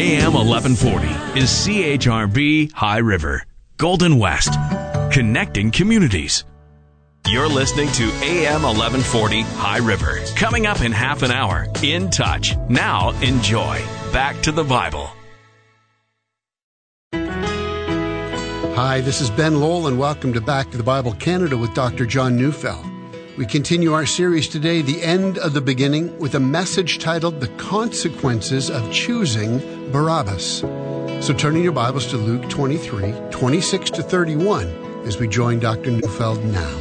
AM 1140 is CHRB High River, Golden West, connecting communities. You're listening to AM 1140 High River. Coming up in half an hour, In Touch. Now enjoy. Back to the Bible. Hi, this is Ben Lowell, and welcome to Back to the Bible Canada with Dr. John Neufeld. We continue our series today, The End of the Beginning, with a message titled The Consequences of Choosing Barabbas. So turning your Bibles to Luke 23, 26 to 31, as we join Dr. Neufeld now.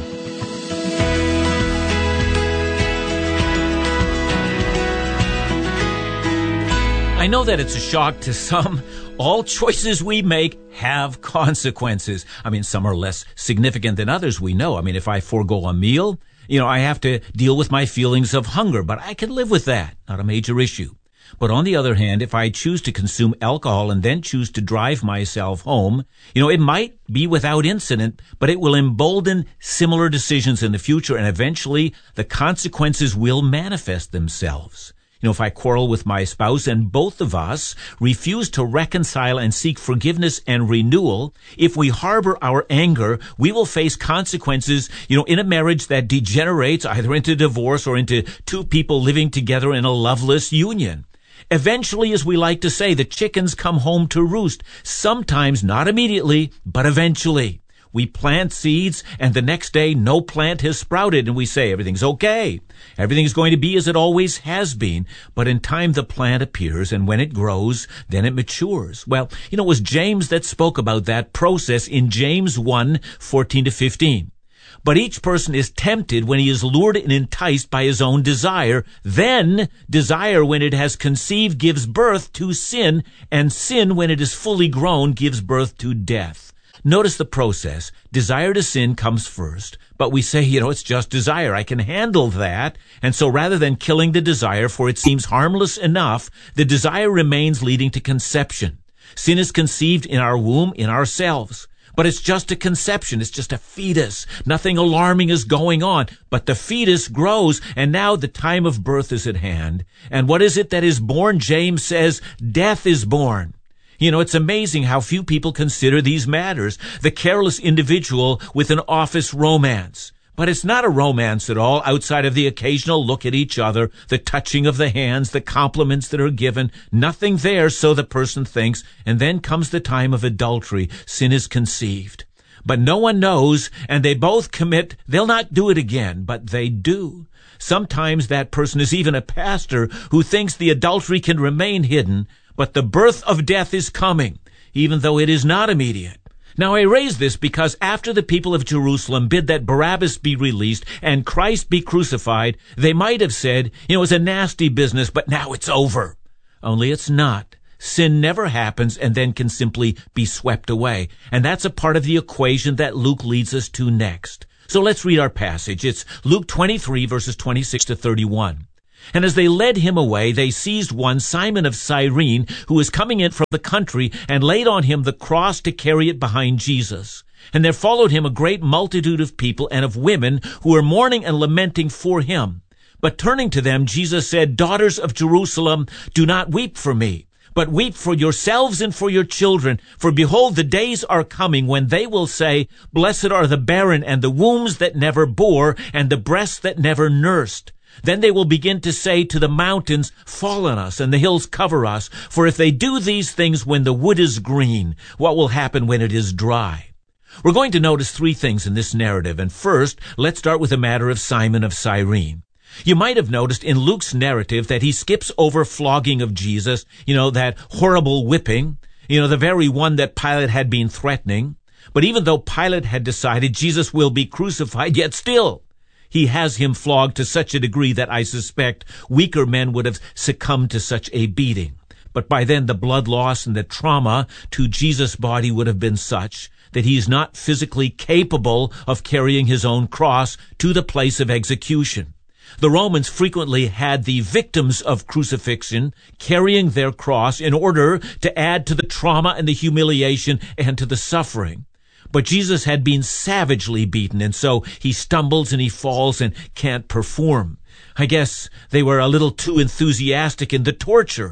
I know that it's a shock to some. All choices we make have consequences. I mean, some are less significant than others, we know. I mean, if I forego a meal, I have to deal with my feelings of hunger, but I can live with that. Not a major issue. But on the other hand, if I choose to consume alcohol and then choose to drive myself home, it might be without incident, but it will embolden similar decisions in the future, and eventually the consequences will manifest themselves. If I quarrel with my spouse and both of us refuse to reconcile and seek forgiveness and renewal, if we harbor our anger, we will face consequences, in a marriage that degenerates either into divorce or into two people living together in a loveless union. Eventually, as we like to say, the chickens come home to roost. Sometimes not immediately, but eventually. We plant seeds, and the next day no plant has sprouted, and we say everything's okay. Everything's going to be as it always has been. But in time the plant appears, and when it grows, then it matures. Well, it was James that spoke about that process in James 1, 14 to 15. But each person is tempted when he is lured and enticed by his own desire. Then desire, when it has conceived, gives birth to sin, and sin, when it is fully grown, gives birth to death. Notice the process. Desire to sin comes first, but we say, it's just desire. I can handle that. And so rather than killing the desire, for it seems harmless enough, the desire remains, leading to conception. Sin is conceived in our womb, in ourselves. But it's just a conception. It's just a fetus. Nothing alarming is going on. But the fetus grows, and now the time of birth is at hand. And what is it that is born? James says, death is born. It's amazing how few people consider these matters. The careless individual with an office romance. But it's not a romance at all, outside of the occasional look at each other, the touching of the hands, the compliments that are given. Nothing there, so the person thinks, and then comes the time of adultery. Sin is conceived. But no one knows, and they both commit. They'll not do it again, but they do. Sometimes that person is even a pastor who thinks the adultery can remain hidden, but the birth of death is coming, even though it is not immediate. Now I raise this because after the people of Jerusalem bid that Barabbas be released and Christ be crucified, they might have said, it was a nasty business, but now it's over. Only it's not. Sin never happens and then can simply be swept away. And that's a part of the equation that Luke leads us to next. So let's read our passage. It's Luke 23, verses 26 to 31. And as they led him away, they seized one, Simon of Cyrene, who was coming in from the country, and laid on him the cross to carry it behind Jesus. And there followed him a great multitude of people and of women who were mourning and lamenting for him. But turning to them, Jesus said, Daughters of Jerusalem, do not weep for me, but weep for yourselves and for your children. For behold, the days are coming when they will say, Blessed are the barren and the wombs that never bore and the breasts that never nursed. Then they will begin to say to the mountains, Fall on us, and the hills cover us. For if they do these things when the wood is green, what will happen when it is dry? We're going to notice three things in this narrative. And first, let's start with the matter of Simon of Cyrene. You might have noticed in Luke's narrative that he skips over flogging of Jesus, that horrible whipping, the very one that Pilate had been threatening. But even though Pilate had decided Jesus will be crucified, yet still, he has him flogged to such a degree that I suspect weaker men would have succumbed to such a beating. But by then the blood loss and the trauma to Jesus' body would have been such that he is not physically capable of carrying his own cross to the place of execution. The Romans frequently had the victims of crucifixion carrying their cross in order to add to the trauma and the humiliation and to the suffering. But Jesus had been savagely beaten, and so he stumbles and he falls and can't perform. I guess they were a little too enthusiastic in the torture.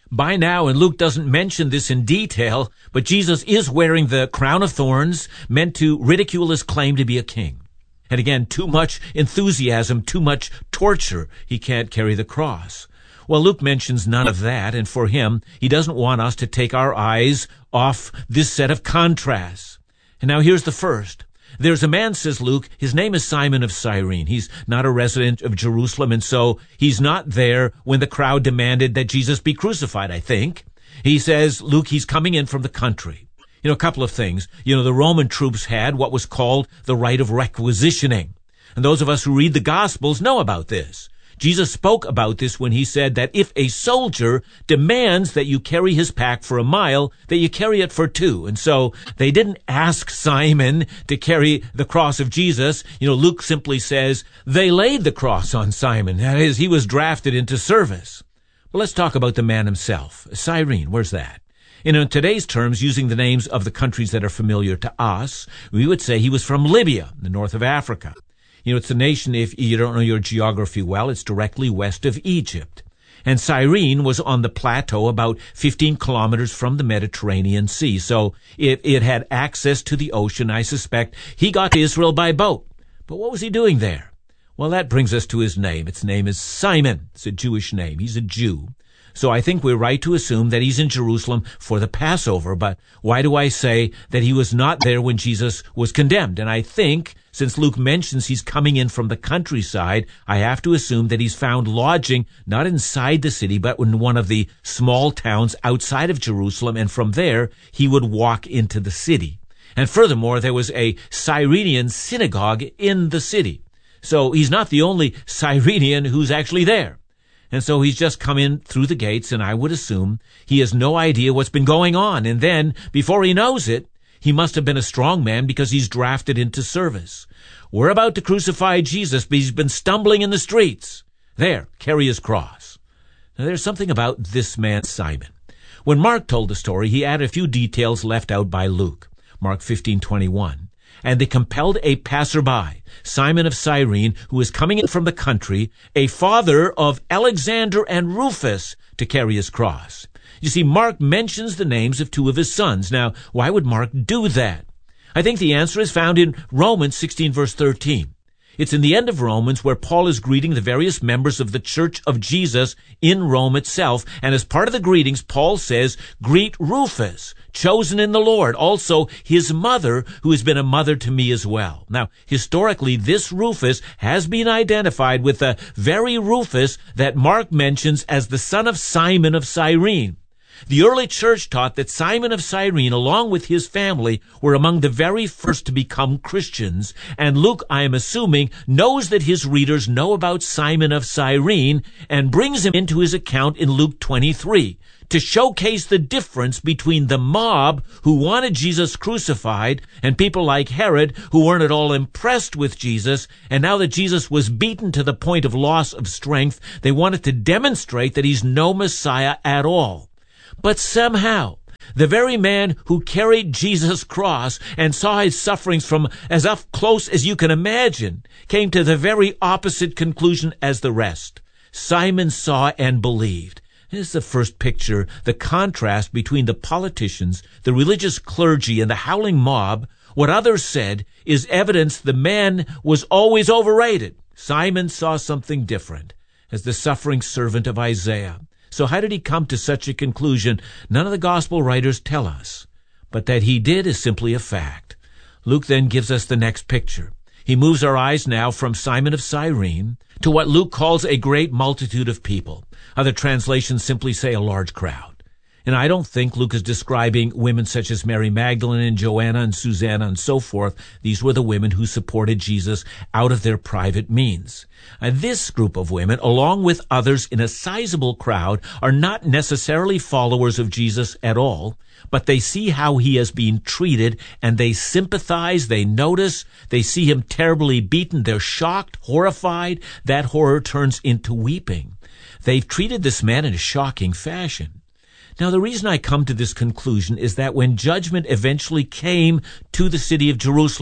by now, and Luke doesn't mention this in detail, but Jesus is wearing the crown of thorns meant to ridicule his claim to be a king. And again, too much enthusiasm, too much torture. He can't carry the cross. Well, Luke mentions none of that, and for him, he doesn't want us to take our eyes off this set of contrasts. And now here's the first. There's a man, says Luke, his name is Simon of Cyrene. He's not a resident of Jerusalem, and so he's not there when the crowd demanded that Jesus be crucified, I think. He says, Luke, he's coming in from the country. A couple of things. The Roman troops had what was called the right of requisitioning. And those of us who read the Gospels know about this. Jesus spoke about this when he said that if a soldier demands that you carry his pack for a mile, that you carry it for 2. And so they didn't ask Simon to carry the cross of Jesus. Luke simply says they laid the cross on Simon. That is, he was drafted into service. Well, let's talk about the man himself. Cyrene, where's that? In today's terms, using the names of the countries that are familiar to us, we would say he was from Libya, the north of Africa. It's a nation, if you don't know your geography well, it's directly west of Egypt. And Cyrene was on the plateau about 15 kilometers from the Mediterranean Sea. So it had access to the ocean. I suspect he got to Israel by boat. But what was he doing there? Well, that brings us to his name. Its name is Simon. It's a Jewish name. He's a Jew. So I think we're right to assume that he's in Jerusalem for the Passover. But why do I say that he was not there when Jesus was condemned? And I think, since Luke mentions he's coming in from the countryside, I have to assume that he's found lodging not inside the city, but in one of the small towns outside of Jerusalem. And from there, he would walk into the city. And furthermore, there was a Cyrenian synagogue in the city. So he's not the only Cyrenian who's actually there. And so he's just come in through the gates, and I would assume he has no idea what's been going on. And then, before he knows it, he must have been a strong man because he's drafted into service. We're about to crucify Jesus, but he's been stumbling in the streets. There, carry his cross. Now, there's something about this man, Simon. When Mark told the story, he added a few details left out by Luke. Mark 15:21. And they compelled a passerby, Simon of Cyrene, who was coming in from the country, a father of Alexander and Rufus, to carry his cross. You see, Mark mentions the names of 2 of his sons. Now, why would Mark do that? I think the answer is found in Romans 16, verse 13. It's in the end of Romans where Paul is greeting the various members of the Church of Jesus in Rome itself. And as part of the greetings, Paul says, "Greet Rufus, chosen in the Lord, also his mother, who has been a mother to me as well." Now, historically, this Rufus has been identified with the very Rufus that Mark mentions as the son of Simon of Cyrene. The early church taught that Simon of Cyrene, along with his family, were among the very first to become Christians. And Luke, I am assuming, knows that his readers know about Simon of Cyrene and brings him into his account in Luke 23 to showcase the difference between the mob who wanted Jesus crucified and people like Herod who weren't at all impressed with Jesus. And now that Jesus was beaten to the point of loss of strength, they wanted to demonstrate that he's no Messiah at all. But somehow, the very man who carried Jesus' cross and saw his sufferings from as up close as you can imagine came to the very opposite conclusion as the rest. Simon saw and believed. This is the first picture, the contrast between the politicians, the religious clergy, and the howling mob. What others said is evidence the man was always overrated. Simon saw something different as the suffering servant of Isaiah. So how did he come to such a conclusion? None of the gospel writers tell us. But that he did is simply a fact. Luke then gives us the next picture. He moves our eyes now from Simon of Cyrene to what Luke calls a great multitude of people. Other translations simply say a large crowd. And I don't think Luke is describing women such as Mary Magdalene and Joanna and Susanna and so forth. These were the women who supported Jesus out of their private means. This group of women, along with others in a sizable crowd, are not necessarily followers of Jesus at all, but they see how he has been treated, and they sympathize, they notice, they see him terribly beaten, they're shocked, horrified. That horror turns into weeping. They've treated this man in a shocking fashion. Now, the reason I come to this conclusion is that when judgment eventually came to the city of Jerusalem,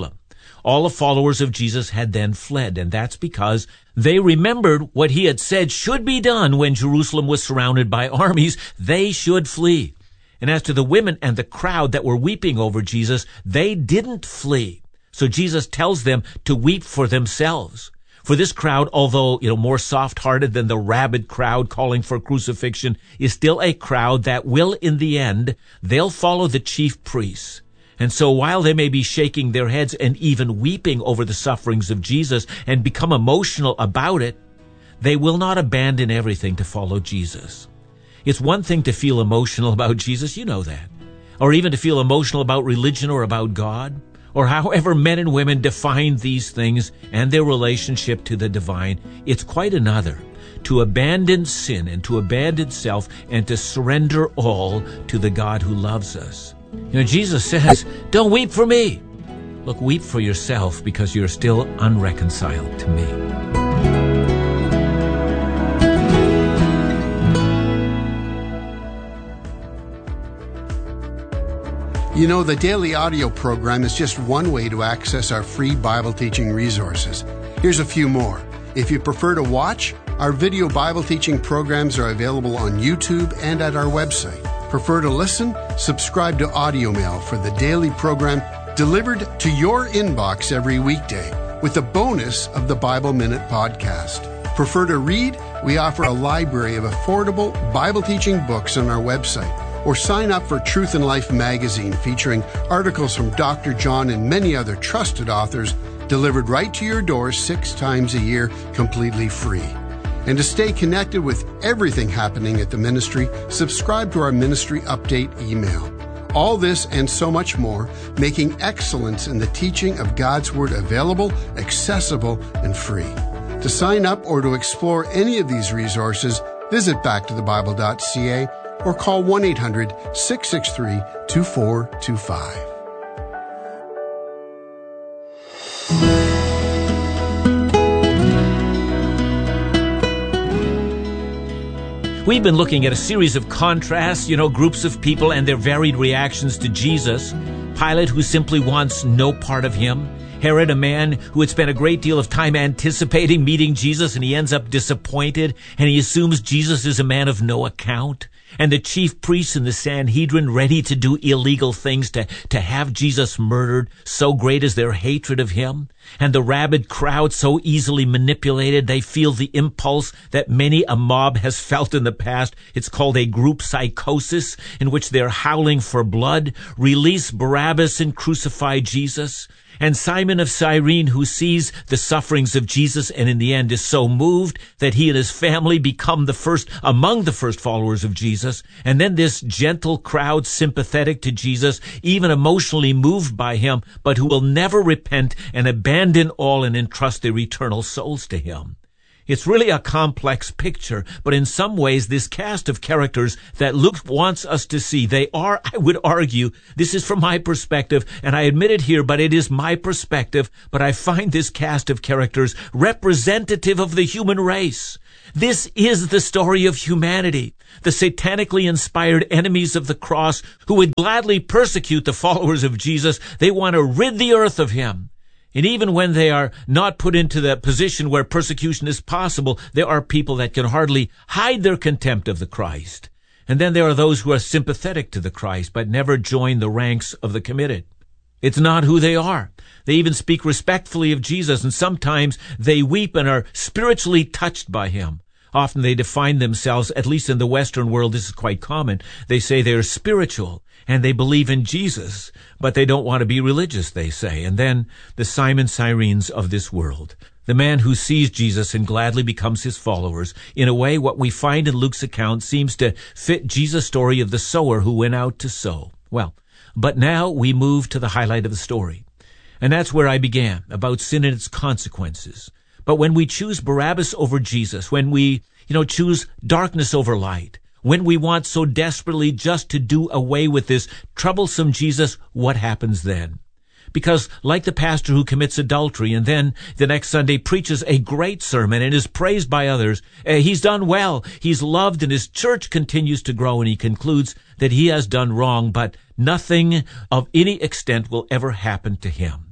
All the followers of Jesus had then fled, and that's because they remembered what he had said should be done when Jerusalem was surrounded by armies. They should flee. And as to the women and the crowd that were weeping over Jesus, they didn't flee. So Jesus tells them to weep for themselves. For this crowd, although, more soft-hearted than the rabid crowd calling for crucifixion, is still a crowd that will, in the end, they'll follow the chief priests. And so while they may be shaking their heads and even weeping over the sufferings of Jesus and become emotional about it, they will not abandon everything to follow Jesus. It's one thing to feel emotional about Jesus, you know that, or even to feel emotional about religion or about God, or however men and women define these things and their relationship to the divine. It's quite another to abandon sin and to abandon self and to surrender all to the God who loves us. Jesus says, don't weep for me. Look, weep for yourself because you're still unreconciled to me. The daily audio program is just one way to access our free Bible teaching resources. Here's a few more. If you prefer to watch, our video Bible teaching programs are available on YouTube and at our website. Prefer to listen? Subscribe to Audio Mail for the daily program delivered to your inbox every weekday with a bonus of the Bible Minute podcast. Prefer to read? We offer a library of affordable Bible teaching books on our website. Or sign up for Truth and Life magazine featuring articles from Dr. John and many other trusted authors delivered right to your door 6 times a year completely free. And to stay connected with everything happening at the ministry, subscribe to our ministry update email. All this and so much more, making excellence in the teaching of God's Word available, accessible, and free. To sign up or to explore any of these resources, visit backtothebible.ca or call 1-800-663-2425. We've been looking at a series of contrasts, groups of people and their varied reactions to Jesus. Pilate, who simply wants no part of him. Herod, a man who had spent a great deal of time anticipating meeting Jesus, and he ends up disappointed, and he assumes Jesus is a man of no account. And the chief priests in the Sanhedrin ready to do illegal things to have Jesus murdered, so great is their hatred of him. And the rabid crowd so easily manipulated, they feel the impulse that many a mob has felt in the past. It's called a group psychosis, in which they're howling for blood. Release Barabbas and crucify Jesus. And Simon of Cyrene, who sees the sufferings of Jesus and in the end is so moved that he and his family become among the first followers of Jesus. And then this gentle crowd sympathetic to Jesus, even emotionally moved by him, but who will never repent and abandon all and entrust their eternal souls to him. It's really a complex picture, but in some ways this cast of characters that Luke wants us to see, they are, I would argue, this is from my perspective, and I admit it here, but it is my perspective, but I find this cast of characters representative of the human race. This is the story of humanity, the satanically inspired enemies of the cross who would gladly persecute the followers of Jesus. They want to rid the earth of him. And even when they are not put into the position where persecution is possible, there are people that can hardly hide their contempt of the Christ. And then there are those who are sympathetic to the Christ, but never join the ranks of the committed. It's not who they are. They even speak respectfully of Jesus, and sometimes they weep and are spiritually touched by him. Often they define themselves, at least in the Western world, this is quite common. They say they're spiritual, and they believe in Jesus, but they don't want to be religious, they say. And then the Simon Cyrenes of this world, the man who sees Jesus and gladly becomes his followers. In a way, what we find in Luke's account seems to fit Jesus' story of the sower who went out to sow. Well, but now we move to the highlight of the story. And that's where I began, about sin and its consequences. But when we choose Barabbas over Jesus, when we, choose darkness over light, when we want so desperately just to do away with this troublesome Jesus, what happens then? Because like the pastor who commits adultery and then the next Sunday preaches a great sermon and is praised by others, he's done well, he's loved, and his church continues to grow, and he concludes that he has done wrong, but nothing of any extent will ever happen to him.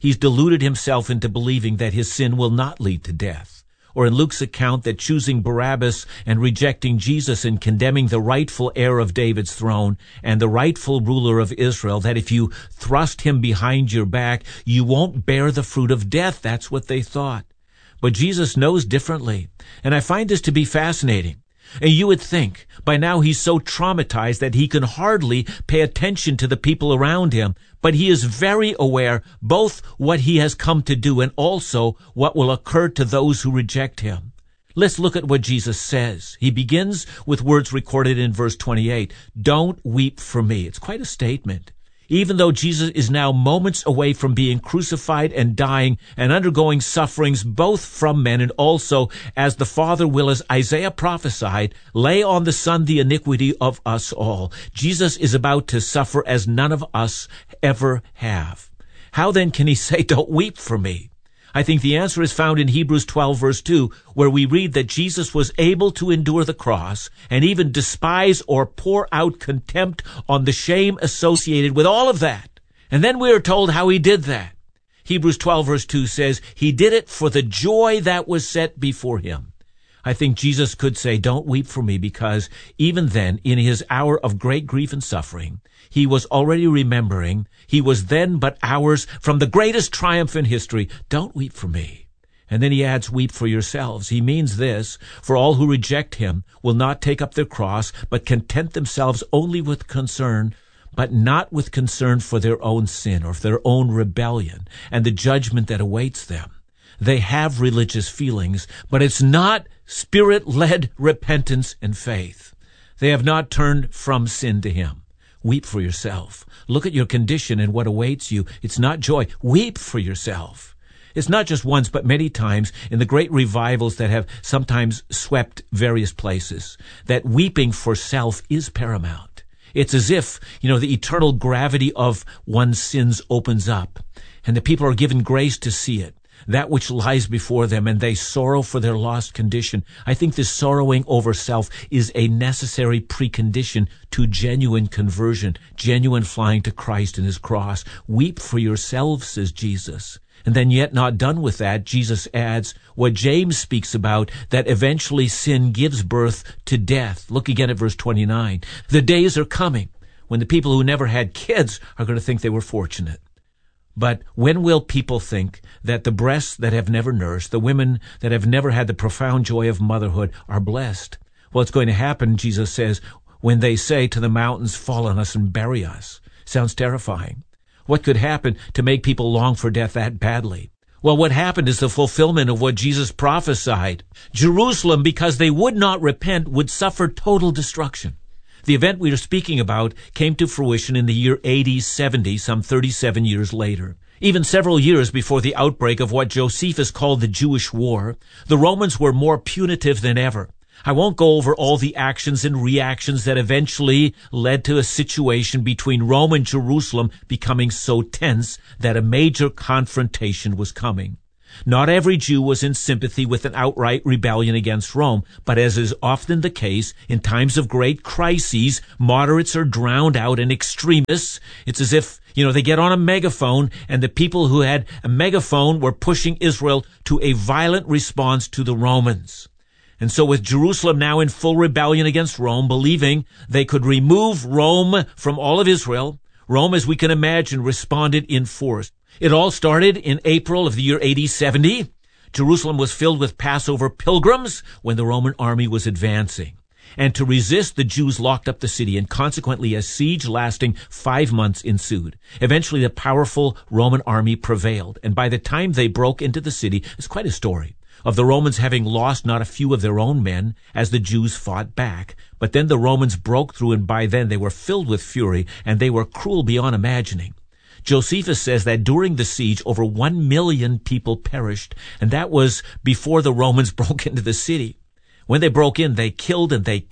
He's deluded himself into believing that his sin will not lead to death. Or in Luke's account that choosing Barabbas and rejecting Jesus and condemning the rightful heir of David's throne and the rightful ruler of Israel, that if you thrust him behind your back, you won't bear the fruit of death. That's what they thought. But Jesus knows differently. And I find this to be fascinating. And you would think by now he's so traumatized that he can hardly pay attention to the people around him. But he is very aware both what he has come to do and also what will occur to those who reject him. Let's look at what Jesus says. He begins with words recorded in verse 28. Don't weep for me. It's quite a statement. Even though Jesus is now moments away from being crucified and dying and undergoing sufferings both from men and also, as the Father will, as Isaiah prophesied, lay on the Son the iniquity of us all. Jesus is about to suffer as none of us ever have. How then can he say, don't weep for me? I think the answer is found in Hebrews 12, verse 2, where we read that Jesus was able to endure the cross and even despise or pour out contempt on the shame associated with all of that. And then we are told how he did that. Hebrews 12, verse 2 says, he did it for the joy that was set before him. I think Jesus could say, don't weep for me, because even then, in his hour of great grief and suffering, he was already remembering he was then but hours from the greatest triumph in history. Don't weep for me. And then he adds, weep for yourselves. He means this, for all who reject him will not take up their cross, but content themselves only with concern, but not with concern for their own sin or for their own rebellion and the judgment that awaits them. They have religious feelings, but it's not Spirit-led repentance and faith. They have not turned from sin to him. Weep for yourself. Look at your condition and what awaits you. It's not joy. Weep for yourself. It's not just once, but many times in the great revivals that have sometimes swept various places, that weeping for self is paramount. It's as if, the eternal gravity of one's sins opens up, and the people are given grace to see it, that which lies before them, and they sorrow for their lost condition. I think this sorrowing over self is a necessary precondition to genuine conversion, genuine flying to Christ and his cross. Weep for yourselves, says Jesus. And then yet not done with that, Jesus adds what James speaks about, that eventually sin gives birth to death. Look again at verse 29. The days are coming when the people who never had kids are going to think they were fortunate. But when will people think that the breasts that have never nursed, the women that have never had the profound joy of motherhood, are blessed? Well, it's going to happen, Jesus says, when they say to the mountains, fall on us and bury us. Sounds terrifying. What could happen to make people long for death that badly? Well, what happened is the fulfillment of what Jesus prophesied. Jerusalem, because they would not repent, would suffer total destruction. The event we are speaking about came to fruition in the year AD 70, some 37 years later. Even several years before the outbreak of what Josephus called the Jewish War, the Romans were more punitive than ever. I won't go over all the actions and reactions that eventually led to a situation between Rome and Jerusalem becoming so tense that a major confrontation was coming. Not every Jew was in sympathy with an outright rebellion against Rome, but as is often the case, in times of great crises, moderates are drowned out and extremists. It's as if, they get on a megaphone, and the people who had a megaphone were pushing Israel to a violent response to the Romans. And so with Jerusalem now in full rebellion against Rome, believing they could remove Rome from all of Israel, Rome, as we can imagine, responded in force. It all started in April of the year AD 70. Jerusalem was filled with Passover pilgrims when the Roman army was advancing. And to resist, the Jews locked up the city, and consequently a siege lasting 5 months ensued. Eventually the powerful Roman army prevailed, and by the time they broke into the city, it's quite a story of the Romans having lost not a few of their own men as the Jews fought back. But then the Romans broke through, and by then they were filled with fury, and they were cruel beyond imagining. Josephus says that during the siege, over 1 million people perished, and that was before the Romans broke into the city. When they broke in, they killed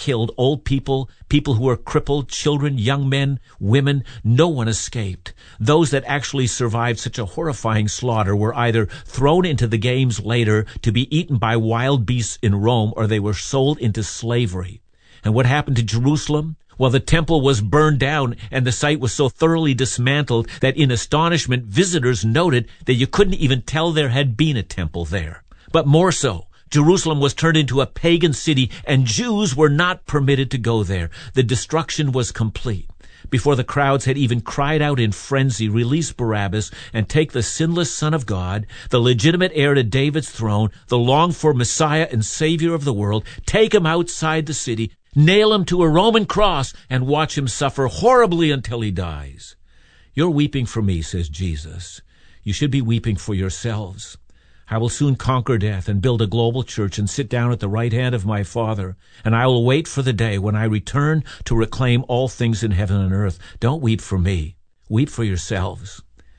old people, people who were crippled, children, young men, women. No one escaped. Those that actually survived such a horrifying slaughter were either thrown into the games later to be eaten by wild beasts in Rome, or they were sold into slavery. And what happened to Jerusalem? Well, the temple was burned down, and the site was so thoroughly dismantled that in astonishment, visitors noted that you couldn't even tell there had been a temple there. But more so, Jerusalem was turned into a pagan city, and Jews were not permitted to go there. The destruction was complete. Before the crowds had even cried out in frenzy, "Release Barabbas and take the sinless Son of God, the legitimate heir to David's throne, the longed-for Messiah and Savior of the world, take him outside the city, nail him to a Roman cross, and watch him suffer horribly until he dies." "You're weeping for me," says Jesus. "You should be weeping for yourselves. I will soon conquer death and build a global church and sit down at the right hand of my Father, and I will wait for the day when I return to reclaim all things in heaven and earth. Don't weep for me. Weep for yourselves."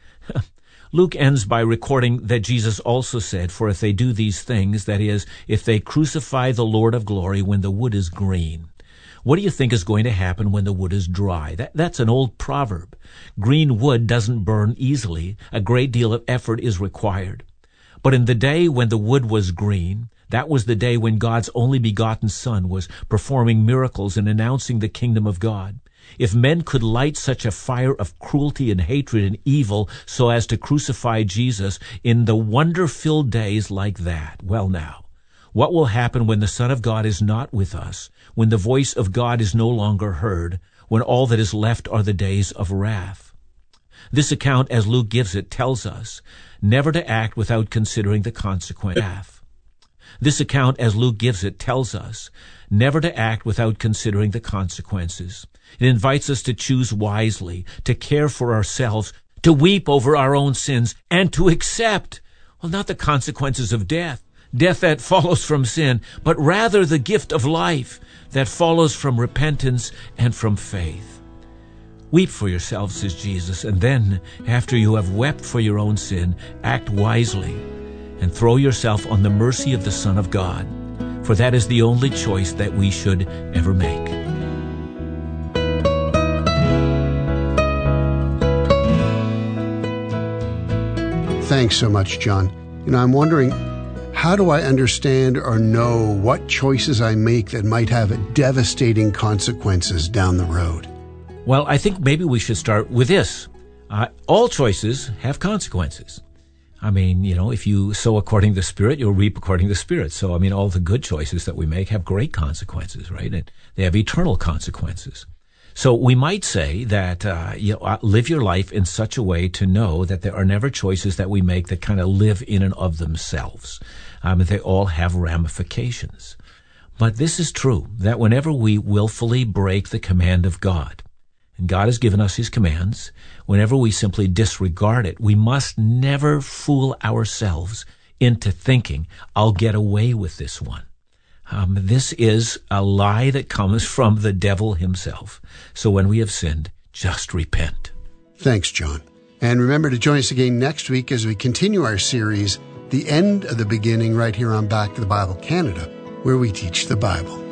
Luke ends by recording that Jesus also said, "For if they do these things," that is, if they crucify the Lord of glory when the wood is green, what do you think is going to happen when the wood is dry? That's an old proverb. Green wood doesn't burn easily. A great deal of effort is required. But in the day when the wood was green, that was the day when God's only begotten Son was performing miracles and announcing the kingdom of God. If men could light such a fire of cruelty and hatred and evil so as to crucify Jesus in the wonder-filled days like that, well now, what will happen when the Son of God is not with us, when the voice of God is no longer heard, when all that is left are the days of wrath? This account, as Luke gives it, tells us never to act without considering the consequence. This account, as Luke gives it, tells us never to act without considering the consequences. It invites us to choose wisely, to care for ourselves, to weep over our own sins, and to accept, well, not the consequences of death that follows from sin, but rather the gift of life that follows from repentance and from faith. Weep for yourselves, says Jesus, and then, after you have wept for your own sin, act wisely and throw yourself on the mercy of the Son of God, for that is the only choice that we should ever make. Thanks so much, John. I'm wondering, how do I understand or know what choices I make that might have devastating consequences down the road? Well, I think maybe we should start with this. All choices have consequences. If you sow according to the Spirit, you'll reap according to the Spirit. So, all the good choices that we make have great consequences, right? And they have eternal consequences. So we might say that, live your life in such a way to know that there are never choices that we make that kind of live in and of themselves. They all have ramifications. But this is true, that whenever we willfully break the command of God, and God has given us his commands, whenever we simply disregard it, we must never fool ourselves into thinking, I'll get away with this one. This is a lie that comes from the devil himself. So when we have sinned, just repent. Thanks, John. And remember to join us again next week as we continue our series, The End of the Beginning, right here on Back to the Bible Canada, where we teach the Bible.